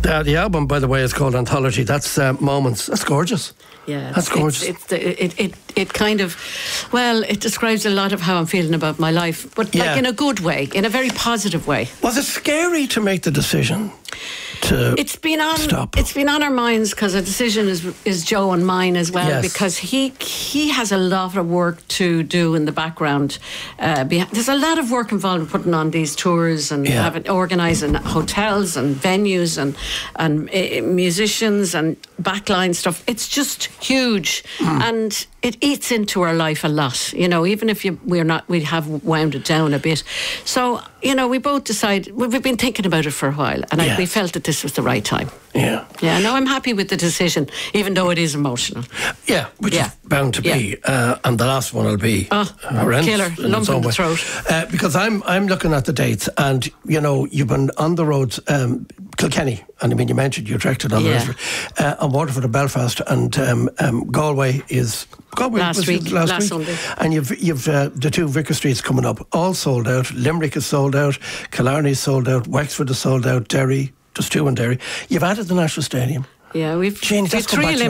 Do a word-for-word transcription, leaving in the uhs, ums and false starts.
Uh, the album, by the way, is called Anthology. That's uh, Moments. That's gorgeous. Yeah, that's gorgeous. It's, it's, it, it, it kind of, well, it describes a lot of how I'm feeling about my life, but yeah. like in a good way, in a very positive way. Was it scary to make the decision to it's been on, stop? It's been on our minds because the decision is is Joe and mine as well, yes. because he he has a lot of work to do in the background. Uh, behind, there's a lot of work involved in putting on these tours and yeah. having organising hotels and venues and and uh, musicians and backline stuff. It's just huge, mm. and it eats into our life a lot. You know, even if you we're not, we have wound it down a bit. So you know, we both decided we've been thinking about it for a while, and yeah. I, we felt that this was the right time. Yeah, yeah. No, I'm happy with the decision, even though it is emotional. Yeah, which yeah. is bound to be. Yeah. Uh, and the last one will be oh, horrendous, killer, lump in the throat. Uh, because I'm I'm looking at the dates, and you know, you've been on the road, um, Kilkenny, and I mean, you mentioned you directed on yeah. the rest, uh, and Waterford and Belfast, and um, um, Galway is. Galway last was week, last, last week. Sunday, and you've you've uh, the two Vicar Streets coming up, all sold out. Limerick is sold out, Killarney is sold out, Wexford is sold out, Derry, just two in Derry. You've added the National Stadium. Yeah, we've, Jane, we've three